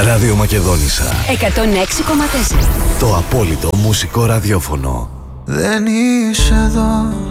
Ραδιομακεδόνισσα 106,4. Το απόλυτο μουσικό ραδιόφωνο. Δεν είσαι εδώ